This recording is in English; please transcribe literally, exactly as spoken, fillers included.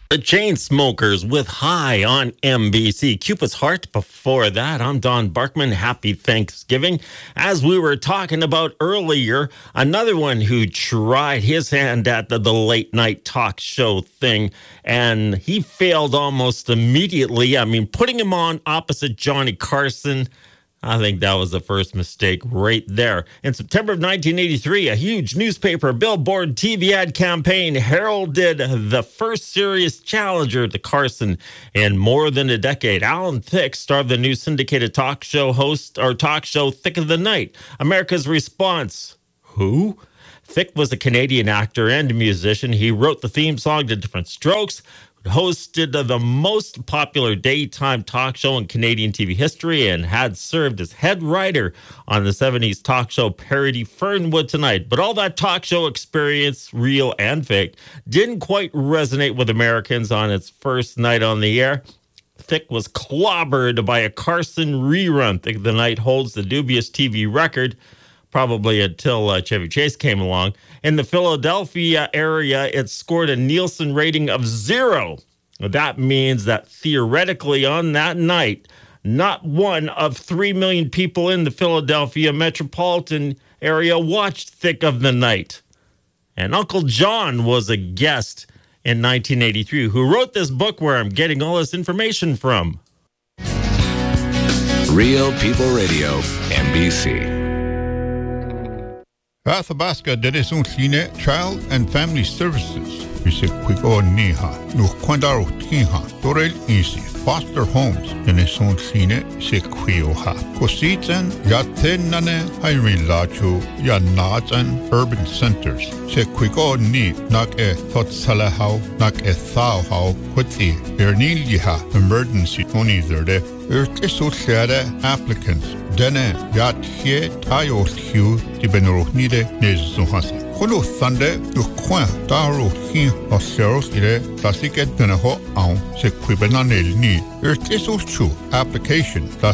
The Chainsmokers with High on M B C. Cupid's Heart before that. I'm Don Barkman. Happy Thanksgiving. As we were talking about earlier, another one who tried his hand at the, the late night talk show thing, and he failed almost immediately. I mean, putting him on opposite Johnny Carson, I think that was the first mistake right there. In September of nineteen eighty-three, a huge newspaper billboard T V ad campaign heralded the first serious challenger to Carson in more than a decade. Alan Thicke starred the new syndicated talk show host or talk show Thick of the Night. America's response, who? Thicke was a Canadian actor and musician. He wrote the theme song to Different Strokes, hosted the most popular daytime talk show in Canadian T V history, and had served as head writer on the seventies talk show parody Fernwood Tonight. But all that talk show experience, real and fake, didn't quite resonate with Americans on its first night on the air. Thicke was clobbered by a Carson rerun. Thick of the Night holds the dubious T V record, probably until uh, Chevy Chase came along. In the Philadelphia area, it scored a Nielsen rating of zero. That means that theoretically on that night, not one of three million people in the Philadelphia metropolitan area watched Thick of the Night. And Uncle John was a guest in nineteen eighty-three who wrote this book where I'm getting all this information from. Real People Radio, M B C. Athabasca Dedesun Cine Child and Family Services. Visit Quico Niha, no Quandaro Tinha, Dorel Easy, Foster Homes, Dedesun Cine, Sequioha. Cositan, Yatenane, Irene Lachu, Yanazan, Urban Centers. Sequico Ni, Nak e Thotsalahau, Nak e Thauhau, Quitzi, Erniliha, Emergency Tony Zerde, Erkisociada applicants. Dene yat hier tayo hiu di benorohnide nezuhasi. Kono thande du coin taro hin oseros ire klasiket deneho au se quibenanel ni. Ertiso chu application